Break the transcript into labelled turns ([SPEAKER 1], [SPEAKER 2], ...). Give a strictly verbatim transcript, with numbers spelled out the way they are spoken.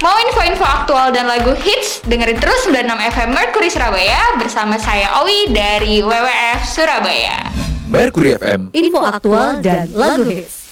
[SPEAKER 1] Mau info-info aktual dan lagu hits? Dengerin terus sembilan puluh enam F M Mercury Surabaya bersama saya Owi dari W W F Surabaya.
[SPEAKER 2] Mercury F M,
[SPEAKER 3] info aktual dan lagu hits.